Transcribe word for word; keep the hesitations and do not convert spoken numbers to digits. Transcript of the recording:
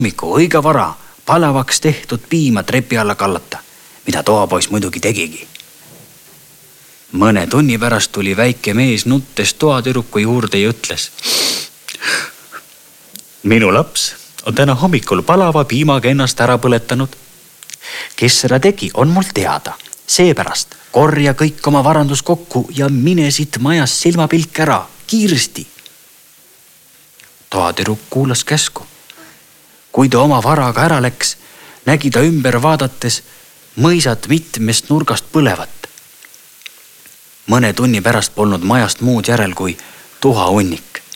Miku õige vara palavaks tehtud piima trepi alla kallata, mida toapoiss muidugi tegigi. Mõne tunni pärast tuli väike mees nuttes toatüruku juurde ja ütles: minu laps on täna hommikul palava piimaga ennast ära põletanud. Kes seda tegi, on mul teada. Seepärast korja kõik oma varandus kokku ja mine siit majast silmapilk ära, kiiresti. Toatüruk kuulas käsku. Kui ta oma varaga ära läks, nägi ta ümber vaadates mõisat mitmest nurgast põlevat. Mõne tunni pärast polnud majast muud järel kui tuha hunnik.